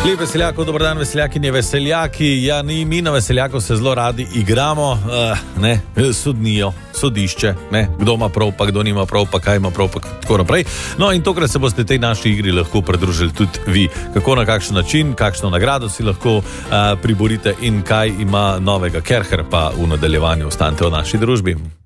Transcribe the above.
Lep veseljak, dober dan veseljakinje, veseljaki. Ja, mi na veseljaku se zelo radi igramo, sodnijo, sodišče, kdo ima prav, pa kdo nima prav, pa kaj ima prav, pa tako naprej. No in tokrat se boste tej naši igri lahko pridružili tudi vi. Kako, na kakšen način, kakšno nagrado si lahko priborite in kaj ima novega Kerher, pa v nadaljevanju ostanite v naši družbi.